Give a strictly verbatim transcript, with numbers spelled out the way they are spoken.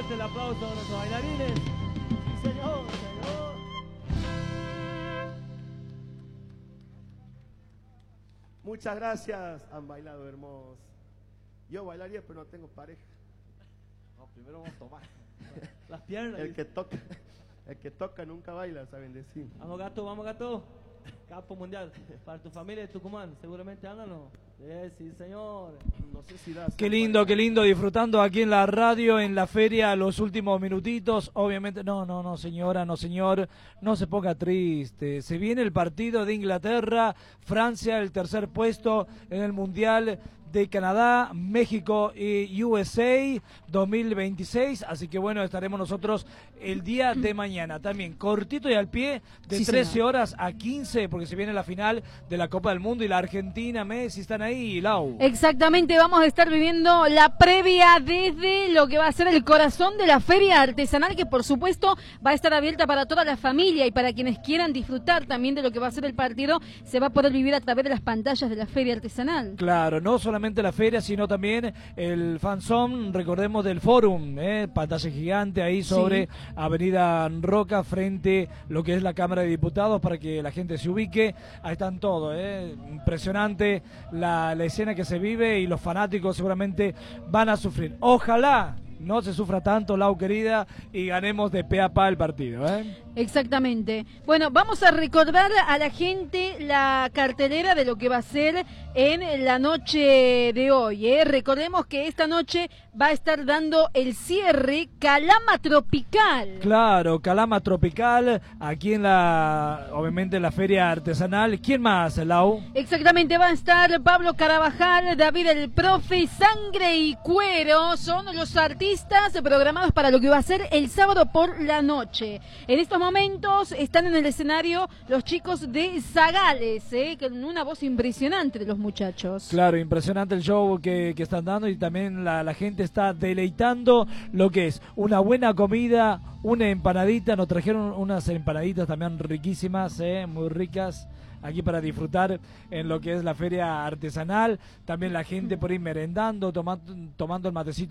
fuerte el aplauso a nuestros bailarines. Sí, señor, señor. Muchas gracias, han bailado hermoso. Yo bailaría, pero no tengo pareja. No, primero vamos a tomar. Las piernas. El que toca, el que toca nunca baila, saben decir. Vamos gato, vamos gato. Campo mundial. Para tu familia de Tucumán, seguramente andan, ¿no? Sí, sí, señor. No sé si da. Qué lindo, qué lindo, disfrutando aquí en la radio, en la feria, los últimos minutitos. Obviamente, no, no, no, señora, no, señor, no se ponga triste. Se viene el partido de Inglaterra, Francia, el tercer puesto en el Mundial de Canadá, México y U S A dos mil veintiséis, así que bueno, estaremos nosotros el día de mañana también, cortito y al pie, de Sí, trece señor. horas a quince, porque se viene la final de la Copa del Mundo y la Argentina, Messi, están ahí, Lau. Exactamente, vamos a estar viviendo la previa desde lo que va a ser el corazón de la feria artesanal, que por supuesto va a estar abierta para toda la familia y para quienes quieran disfrutar también de lo que va a ser el partido, se va a poder vivir a través de las pantallas de la feria artesanal. Claro, no solamente la feria, sino también el fanzone, recordemos del Forum, ¿eh? Pantalla gigante ahí sobre Sí. Avenida Roca, frente lo que es la Cámara de Diputados, para que la gente se ubique. Ahí están todos, ¿eh? Impresionante la, la escena que se vive y los fanáticos seguramente van a sufrir. Ojalá no se sufra tanto, Lau querida, y ganemos de pe a pa el partido, ¿eh? Exactamente. Bueno, vamos a recordar a la gente la cartelera de lo que va a ser en la noche de hoy, ¿eh? Recordemos que esta noche va a estar dando el cierre Calama Tropical. Claro, Calama Tropical, aquí en la, obviamente en la feria artesanal. ¿Quién más, Lau? Exactamente, va a estar Pablo Carabajal, David el Profe, Sangre y Cuero, son los artistas programados para lo que va a ser el sábado por la noche. En estos momentos están en el escenario los chicos de Zagales, ¿eh? Con una voz impresionante de los muchachos. Claro, impresionante el show que, que están dando, y también la, la gente está deleitando lo que es una buena comida, una empanadita. Nos trajeron unas empanaditas también riquísimas, ¿eh? Muy ricas, aquí para disfrutar en lo que es la feria artesanal. También la gente por ahí merendando, tomando, tomando el matecito